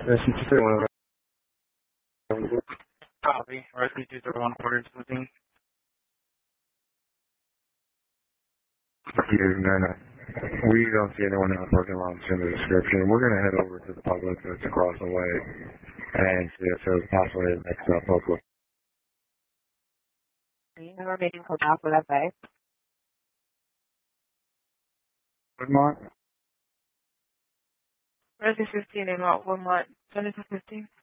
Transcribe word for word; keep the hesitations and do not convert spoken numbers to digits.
Yes, you say one of them. Copy. Rescue two zero one quarter seventeen. You, no, no. We don't see anyone else working along in the description. We're going to head over to the public that's across the way and see if there's possibly a mix up, hopefully. You have a meeting called out for that day. Good morning. Rescue fifteen and Mount Woodmont, seventy-two fifteen.